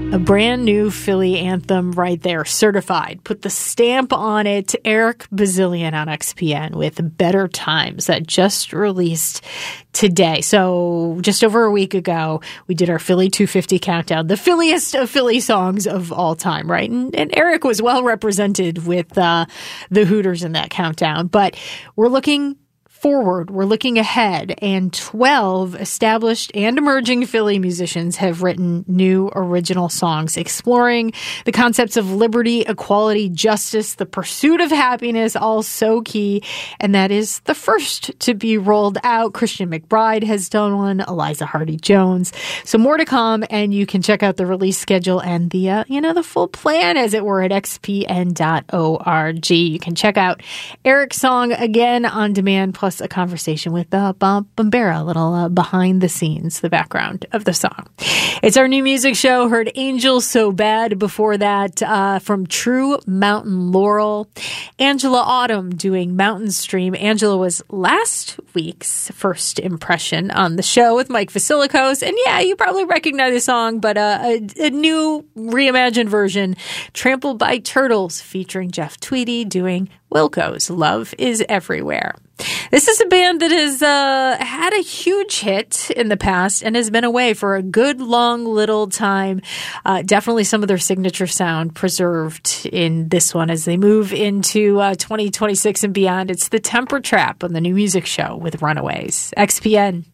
A brand new Philly anthem right there, certified. Put the stamp on it. Eric Bazilian on XPN with Better Times that just released today. So just over a week ago, we did our Philly 250 countdown, the Philliest of Philly songs of all time, right? And Eric was well represented with the Hooters in that countdown. But we're looking forward, we're looking ahead, and 12 established and emerging Philly musicians have written new original songs exploring the concepts of liberty, equality, justice, the pursuit of happiness, all so key. And that is the first to be rolled out. Christian McBride has done one, Eliza Hardy-Jones. So more to come, and you can check out the release schedule and the full plan, as it were, at xpn.org. You can check out Eric's song again on demand, plus a conversation with Bob Bombera, a little behind the scenes, the background of the song. It's our new music show. Heard Angel So Bad before that from True Mountain Laurel. Angela Autumn doing Mountain Stream. Angela was last week's first impression on the show with Mike Vasilikos. And yeah, you probably recognize the song, but a new reimagined version, Trampled by Turtles, featuring Jeff Tweedy doing Wilco's Love is Everywhere. This is a band that has had a huge hit in the past and has been away for a good long little time. Definitely some of their signature sound preserved in this one as they move into 2026 and beyond. It's the Temper Trap on the new music show with Runaways. XPN.